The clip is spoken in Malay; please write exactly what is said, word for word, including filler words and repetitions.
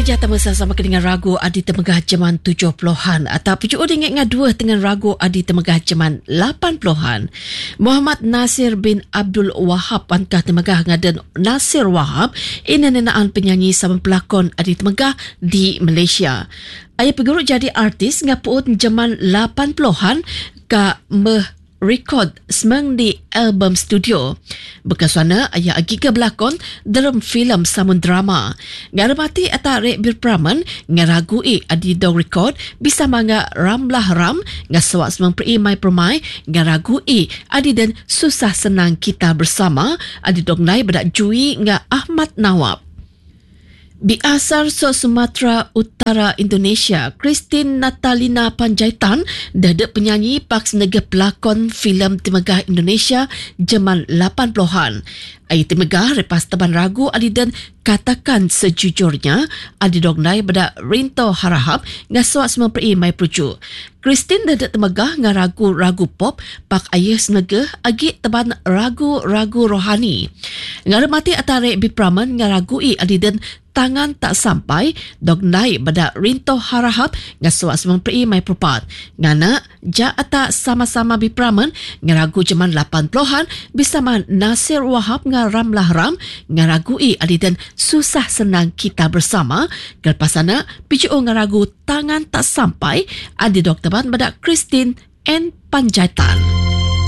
Raja tama sama dengan ragu adi temegah zaman tujuh puluhan atau pujuk dengan ngadua dengan ragu adi temegah zaman lapan puluhan. Muhammad Nasir bin Abdul Wahab angkah temegah ngadan Nasir Wahab ini nenaan penyanyi sama pelakon adi temegah di Malaysia. Ayah peguruk jadi artis ngapuut zaman lapan puluhan ka meh rekod semang di album studio. Bekasana ayah agi ke belakon dalam filem samun drama. Ngaramati ata rek berpraman ngaragui adi dong rekod bisa manga ramlah ram ngasawak semang perimai permai ngaragui adi dan susah senang kita bersama adi dong nai bedak jui nga Ahmad Nawab. Biasar so Sumatera Utara Indonesia, Christine Natalina Panjaitan dadak penyanyi paks nega pelakon filem temegah Indonesia zaman lapan puluhan. Ai temegah repas teban ragu adi dan katakan sejujurnya adi dognai beda rinto harahap ngasawak semua perimai perujuk. Christine dadak temegah ngaragu ragu pop pak ayah senega agi teban ragu-ragu rohani. Ngaramati atare bipraman ngaragui adi dan tangan tak sampai dog naik pada rinto harahap ngasawak semang perimai perpat. Ngana ja ata sama-sama bipraman ngaragu zaman lapan puluhan bisa man Nasir Wahab ngaramlah ram ngaragui adi dan susah senang kita bersama. Kelpasana picu ngaragu tangan tak sampai adi dok teban pada Christine N Panjaitan.